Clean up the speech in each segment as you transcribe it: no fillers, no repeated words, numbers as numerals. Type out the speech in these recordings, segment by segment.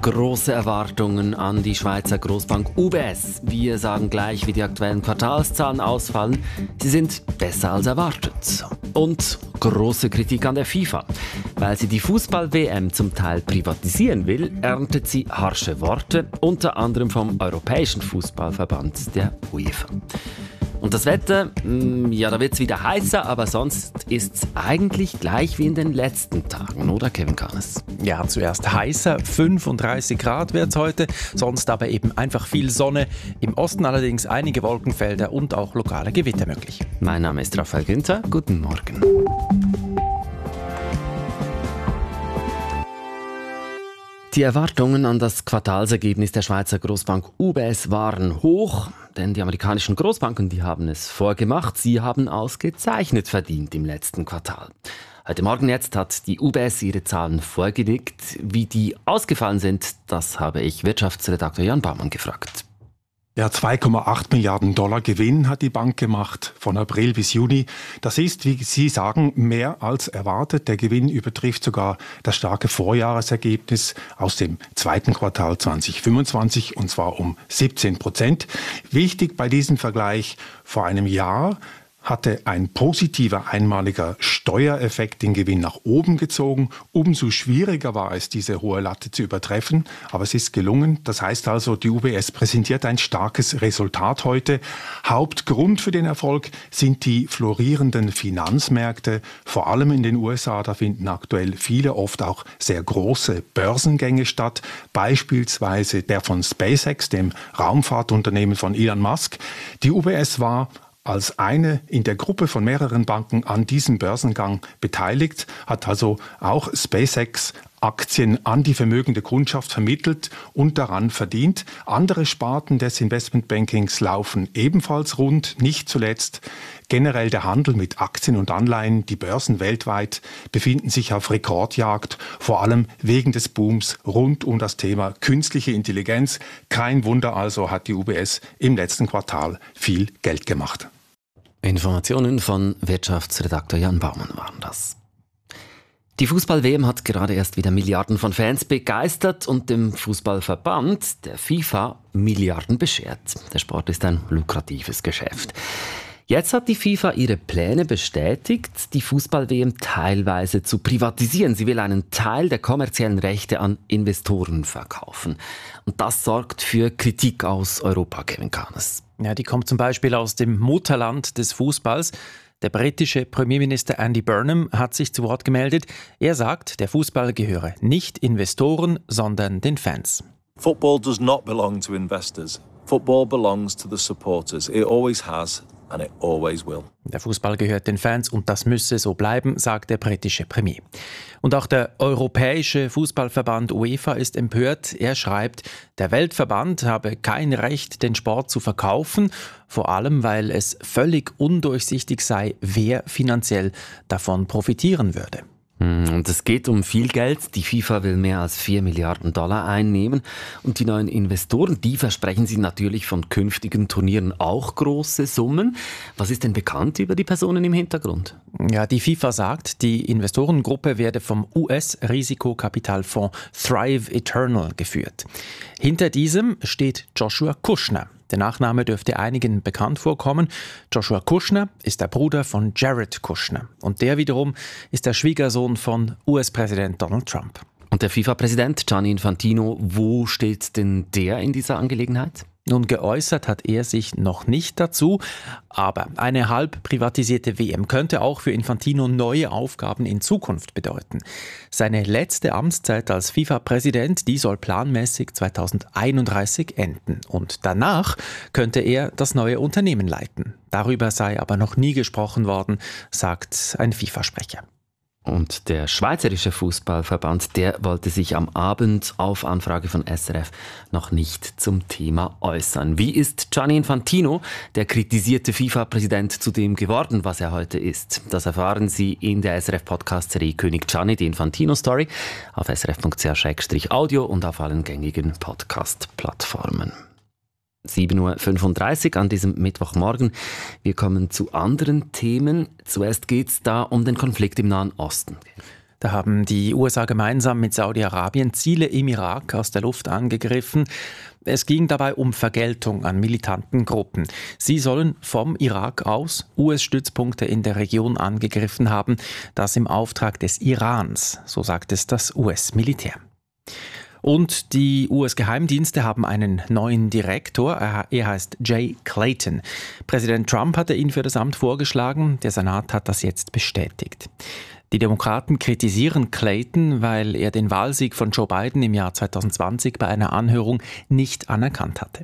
Große Erwartungen an die Schweizer Grossbank UBS. Wir sagen gleich, wie die aktuellen Quartalszahlen ausfallen. Sie sind besser als erwartet. Und große Kritik an der FIFA. Weil sie die Fußball-WM zum Teil privatisieren will, erntet sie harsche Worte, unter anderem vom Europäischen Fußballverband, der UEFA. Und das Wetter, ja, da wird es wieder heißer, aber sonst ist es eigentlich gleich wie in den letzten Tagen, oder Kevin Kahnes? Ja, zuerst heißer, 35 Grad wird es heute, sonst aber eben einfach viel Sonne. Im Osten allerdings einige Wolkenfelder und auch lokale Gewitter möglich. Mein Name ist Raphael Günther, guten Morgen. Die Erwartungen an das Quartalsergebnis der Schweizer Grossbank UBS waren hoch, denn die amerikanischen Grossbanken, die haben es vorgemacht, sie haben ausgezeichnet verdient im letzten Quartal. Heute Morgen jetzt hat die UBS ihre Zahlen vorgelegt. Wie die ausgefallen sind, das habe ich Wirtschaftsredakteur Jan Baumann gefragt. Ja, 2,8 Milliarden Dollar Gewinn hat die Bank gemacht von April bis Juni. Das ist, wie Sie sagen, mehr als erwartet. Der Gewinn übertrifft sogar das starke Vorjahresergebnis aus dem zweiten Quartal 2025, und zwar um 17%. Wichtig bei diesem Vergleich: vor einem Jahr hatte ein positiver einmaliger Steuereffekt den Gewinn nach oben gezogen. Umso schwieriger war es, diese hohe Latte zu übertreffen. Aber es ist gelungen. Das heißt also, die UBS präsentiert ein starkes Resultat heute. Hauptgrund für den Erfolg sind die florierenden Finanzmärkte, vor allem in den USA. Da finden aktuell viele, oft auch sehr große Börsengänge statt. Beispielsweise der von SpaceX, dem Raumfahrtunternehmen von Elon Musk. Die UBS war als eine in der Gruppe von mehreren Banken an diesem Börsengang beteiligt, hat also auch SpaceX-Aktien an die vermögende Kundschaft vermittelt und daran verdient. Andere Sparten des Investmentbankings laufen ebenfalls rund, nicht zuletzt generell der Handel mit Aktien und Anleihen. Die Börsen weltweit befinden sich auf Rekordjagd, vor allem wegen des Booms rund um das Thema künstliche Intelligenz. Kein Wunder also, hat die UBS im letzten Quartal viel Geld gemacht. Informationen von Wirtschaftsredakteur Jan Baumann waren das. Die Fußball-WM hat gerade erst wieder Milliarden von Fans begeistert und dem Fußballverband, der FIFA, Milliarden beschert. Der Sport ist ein lukratives Geschäft. Jetzt hat die FIFA ihre Pläne bestätigt, die Fußball-WM teilweise zu privatisieren. Sie will einen Teil der kommerziellen Rechte an Investoren verkaufen. Und das sorgt für Kritik aus Europa, Kevin Kahnes. Ja, die kommt zum Beispiel aus dem Mutterland des Fußballs. Der britische Premierminister Andy Burnham hat sich zu Wort gemeldet. Er sagt, der Fußball gehöre nicht Investoren, sondern den Fans. Football does not belong to investors. Football belongs to the supporters. It always has. And it always will. Der Fußball gehört den Fans und das müsse so bleiben, sagt der britische Premier. Und auch der Europäische Fußballverband UEFA ist empört. Er schreibt, der Weltverband habe kein Recht, den Sport zu verkaufen, vor allem weil es völlig undurchsichtig sei, wer finanziell davon profitieren würde. Und es geht um viel Geld. Die FIFA will mehr als 4 Milliarden Dollar einnehmen. Und die neuen Investoren, die versprechen sich natürlich von künftigen Turnieren auch große Summen. Was ist denn bekannt über die Personen im Hintergrund? Ja, die FIFA sagt, die Investorengruppe werde vom US-Risikokapitalfonds Thrive Eternal geführt. Hinter diesem steht Joshua Kushner. Der Nachname dürfte einigen bekannt vorkommen. Joshua Kushner ist der Bruder von Jared Kushner. Und der wiederum ist der Schwiegersohn von US-Präsident Donald Trump. Und der FIFA-Präsident Gianni Infantino, wo steht denn der in dieser Angelegenheit? Nun, geäußert hat er sich noch nicht dazu, aber eine halb privatisierte WM könnte auch für Infantino neue Aufgaben in Zukunft bedeuten. Seine letzte Amtszeit als FIFA-Präsident, die soll planmäßig 2031 enden. Und danach könnte er das neue Unternehmen leiten. Darüber sei aber noch nie gesprochen worden, sagt ein FIFA-Sprecher. Und der Schweizerische Fußballverband, der wollte sich am Abend auf Anfrage von SRF noch nicht zum Thema äußern. Wie ist Gianni Infantino, der kritisierte FIFA-Präsident, zu dem geworden, was er heute ist? Das erfahren Sie in der SRF-Podcast-Serie König Gianni, die Infantino-Story, auf srf.ch/audio und auf allen gängigen Podcast-Plattformen. 7.35 Uhr an diesem Mittwochmorgen. Wir kommen zu anderen Themen. Zuerst geht es da um den Konflikt im Nahen Osten. Da haben die USA gemeinsam mit Saudi-Arabien Ziele im Irak aus der Luft angegriffen. Es ging dabei um Vergeltung an militanten Gruppen. Sie sollen vom Irak aus US-Stützpunkte in der Region angegriffen haben, das im Auftrag des Irans, so sagt es das US-Militär. Und die US-Geheimdienste haben einen neuen Direktor. Er heißt Jay Clayton. Präsident Trump hatte ihn für das Amt vorgeschlagen. Der Senat hat das jetzt bestätigt. Die Demokraten kritisieren Clayton, weil er den Wahlsieg von Joe Biden im Jahr 2020 bei einer Anhörung nicht anerkannt hatte.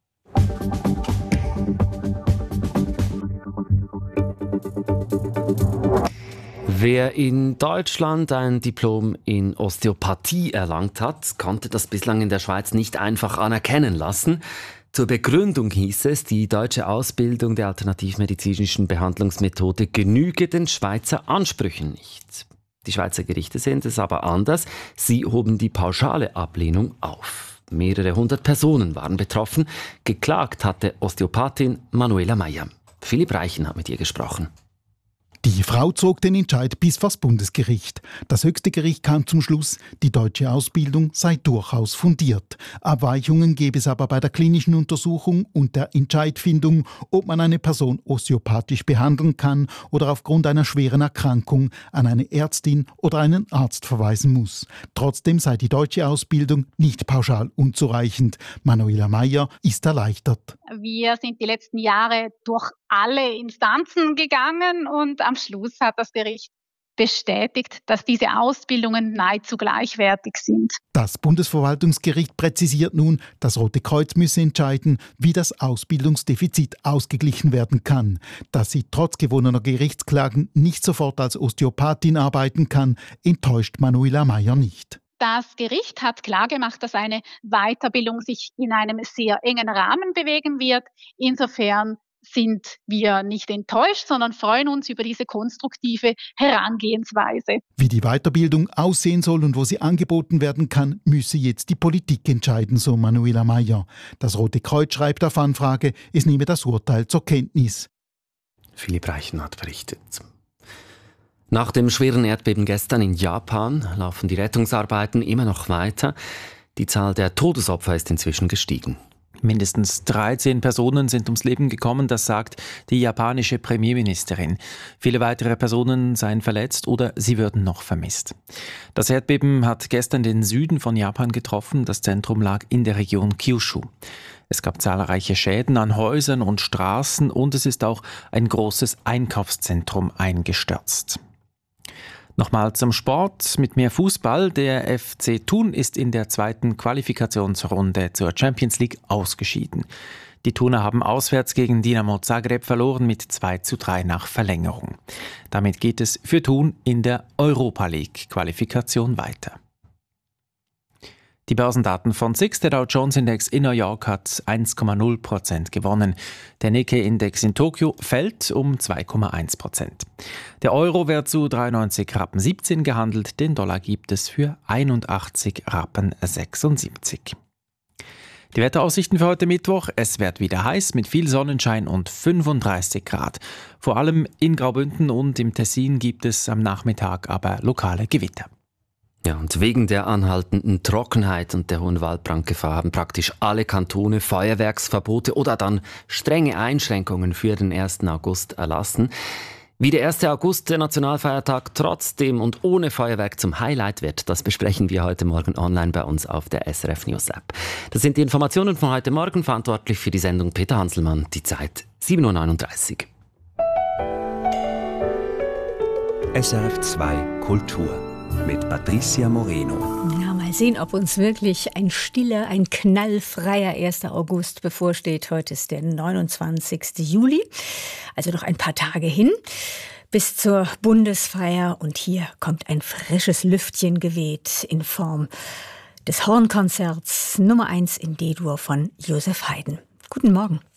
Wer in Deutschland ein Diplom in Osteopathie erlangt hat, konnte das bislang in der Schweiz nicht einfach anerkennen lassen. Zur Begründung hieß es, die deutsche Ausbildung der alternativmedizinischen Behandlungsmethode genüge den Schweizer Ansprüchen nicht. Die Schweizer Gerichte sehen es aber anders. Sie hoben die pauschale Ablehnung auf. Mehrere hundert Personen waren betroffen. Geklagt hatte Osteopathin Manuela Meyer. Philipp Reichen hat mit ihr gesprochen. Die Frau zog den Entscheid bis vors Bundesgericht. Das höchste Gericht kam zum Schluss, die deutsche Ausbildung sei durchaus fundiert. Abweichungen gäbe es aber bei der klinischen Untersuchung und der Entscheidfindung, ob man eine Person osteopathisch behandeln kann oder aufgrund einer schweren Erkrankung an eine Ärztin oder einen Arzt verweisen muss. Trotzdem sei die deutsche Ausbildung nicht pauschal unzureichend. Manuela Meyer ist erleichtert. Wir sind die letzten Jahre durch alle Instanzen gegangen und am Schluss hat das Gericht bestätigt, dass diese Ausbildungen nahezu gleichwertig sind. Das Bundesverwaltungsgericht präzisiert nun, das Rote Kreuz müsse entscheiden, wie das Ausbildungsdefizit ausgeglichen werden kann. Dass sie trotz gewonnener Gerichtsklagen nicht sofort als Osteopathin arbeiten kann, enttäuscht Manuela Meyer nicht. Das Gericht hat klargemacht, dass eine Weiterbildung sich in einem sehr engen Rahmen bewegen wird. Insofern sind wir nicht enttäuscht, sondern freuen uns über diese konstruktive Herangehensweise. Wie die Weiterbildung aussehen soll und wo sie angeboten werden kann, müsse jetzt die Politik entscheiden, so Manuela Meyer. Das Rote Kreuz schreibt auf Anfrage, es nehme das Urteil zur Kenntnis. Philipp Reichen hat berichtet. Nach dem schweren Erdbeben gestern in Japan laufen die Rettungsarbeiten immer noch weiter. Die Zahl der Todesopfer ist inzwischen gestiegen. Mindestens 13 Personen sind ums Leben gekommen, das sagt die japanische Premierministerin. Viele weitere Personen seien verletzt oder sie würden noch vermisst. Das Erdbeben hat gestern den Süden von Japan getroffen. Das Zentrum lag in der Region Kyushu. Es gab zahlreiche Schäden an Häusern und Straßen und es ist auch ein großes Einkaufszentrum eingestürzt. Nochmal zum Sport mit mehr Fußball. Der FC Thun ist in der zweiten Qualifikationsrunde zur Champions League ausgeschieden. Die Thuner haben auswärts gegen Dinamo Zagreb verloren mit 2:3 nach Verlängerung. Damit geht es für Thun in der Europa League Qualifikation weiter. Die Börsendaten von SIX, der Dow Jones Index in New York, hat 1,0% gewonnen. Der Nikkei-Index in Tokio fällt um 2,1%. Der Euro wird zu 93,17 Rappen gehandelt, den Dollar gibt es für 81,76 Rappen. Die Wetteraussichten für heute Mittwoch: Es wird wieder heiß mit viel Sonnenschein und 35 Grad. Vor allem in Graubünden und im Tessin gibt es am Nachmittag aber lokale Gewitter. Ja, und wegen der anhaltenden Trockenheit und der hohen Waldbrandgefahr haben praktisch alle Kantone Feuerwerksverbote oder dann strenge Einschränkungen für den 1. August erlassen. Wie der 1. August, der Nationalfeiertag, trotzdem und ohne Feuerwerk zum Highlight wird, das besprechen wir heute Morgen online bei uns auf der SRF News App. Das sind die Informationen von heute Morgen, verantwortlich für die Sendung Peter Hanselmann. Die Zeit 7:39 Uhr. SRF 2 Kultur mit Patricia Moreno. Ja, mal sehen, ob uns wirklich ein stiller, ein knallfreier 1. August bevorsteht. Heute ist der 29. Juli, also noch ein paar Tage hin bis zur Bundesfeier. Und hier kommt ein frisches Lüftchen geweht in Form des Hornkonzerts Nummer 1 in D-Dur von Josef Haydn. Guten Morgen.